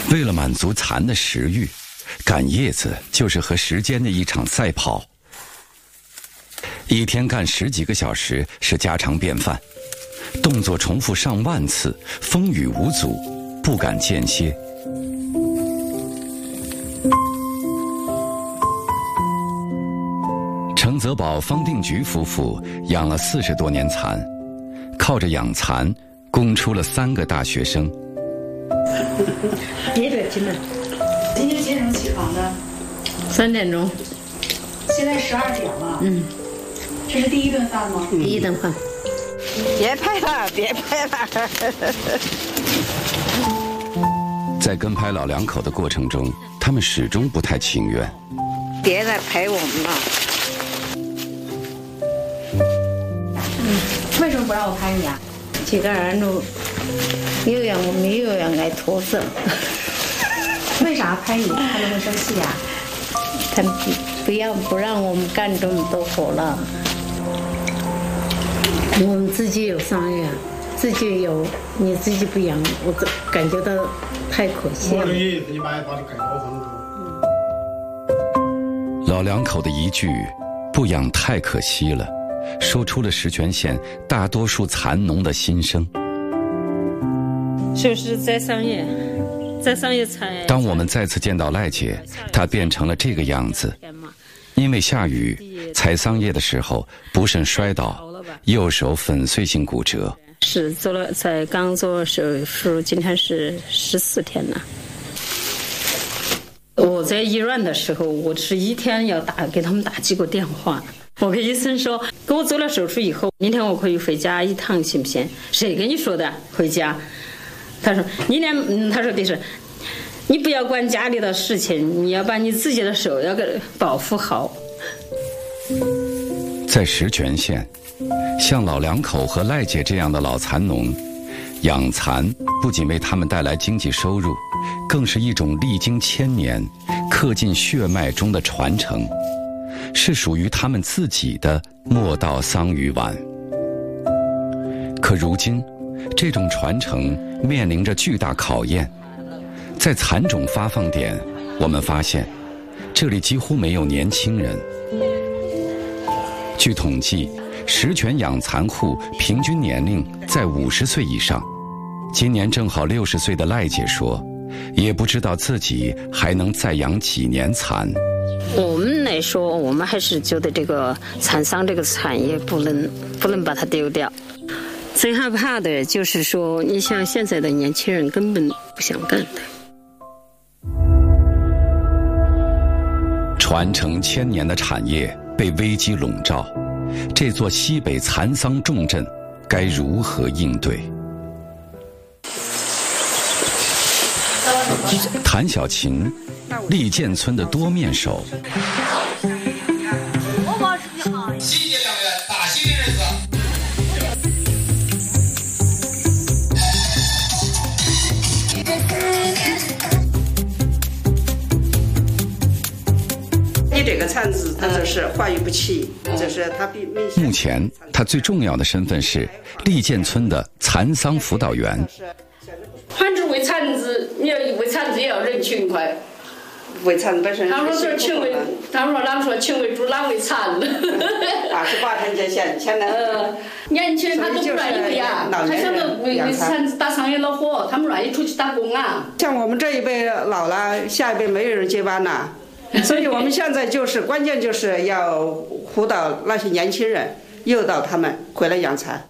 为了满足蚕的食欲，赶叶子就是和时间的一场赛跑。一天干10几个小时是家常便饭，动作重复上万次，风雨无阻，不敢间歇。程泽宝、方定菊夫妇养了40多年蚕，靠着养蚕供出了3个大学生。 别着急呢。 今天几点钟起床的 ？3点钟。 现在12点了。这是第一顿饭吗？ 第一顿饭。 别拍了，别拍了。 在跟拍老两口的过程中，他们始终不太情愿。 别来拍我们了。 为什么不让我拍你啊？ 这个儿女有样我没有样爱拖着。 为啥拍你？他们会生气呀？ 他不让我们干这么多活了。我们自己有商业，自己有，你自己不养，我感觉到太可惜了。 老两口的一句“不养太可惜了”，说出了石泉县大多数蚕农的心声。 就是在商业采。 当我们再次见到赖姐，她变成了这个样子。因为下雨，采桑叶的时候不慎摔倒，右手粉碎性骨折。 是刚做手术，今天是14天了。我在医院的时候，我是一天要给他们打几个电话。我跟医生说，给我做了手术以后，明天我可以回家一趟，行不行？谁跟你说的？回家？他说他说的是，你不要管家里的事情，你要把你自己的手要给保护好。 在石泉县，像老两口和赖姐这样的老蚕农，养蚕不仅为他们带来经济收入，更是一种历经千年、刻进血脉中的传承，是属于他们自己的莫道桑榆碗。可如今，这种传承面临着巨大考验。在蚕种发放点，我们发现，这里几乎没有年轻人。据统计，石泉养蚕户平均年龄在50岁以上。今年正好60岁的赖姐说，也不知道自己还能再养几年蚕。 我们来说，我们还是觉得这个蚕桑这个产业不能把它丢掉。最害怕的就是说，你像现在的年轻人根本不想干的。 传承千年的产业被危机笼罩，这座西北蚕桑重镇该如何应对？谭小琴，利剑村的多面手。 新界党员打新人子。 这个蚕子，它就是化育不齐，就是它比目前，他最重要的身份是利剑村的蚕桑辅导员。 反正喂蚕子，你要喂蚕子也要人勤快。 喂蚕本身。 他们说勤喂，勤喂猪，哪喂蚕 ？28天就闲钱了。 年轻人他都不愿意喂啊，他想着喂蚕子打商业恼火，他们愿意出去打工啊。 像我们这一辈老了，下一辈没有人接班了。所以我们现在关键就是要辅导那些年轻人，诱导他们回来养蚕。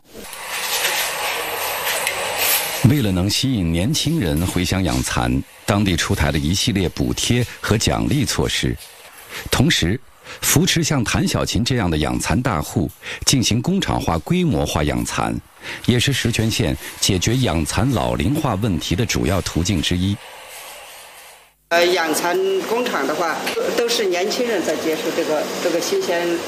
为了能吸引年轻人回乡养蚕，当地出台了一系列补贴和奖励措施，同时扶持像谭小琴这样的养蚕大户进行工厂化、规模化养蚕，也是石泉县解决养蚕老龄化问题的主要途径之一。 养蚕工厂的话，都是年轻人在接触这个新鲜